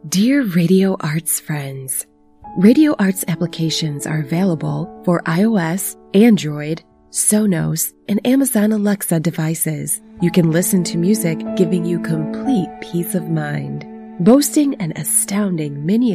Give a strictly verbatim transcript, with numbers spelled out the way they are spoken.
Dear Radio Arts friends, Radio Arts applications are available for iOS, Android, Sonos, and Amazon Alexa devices. You can listen to music giving you complete peace of mind. Boasting an astounding mini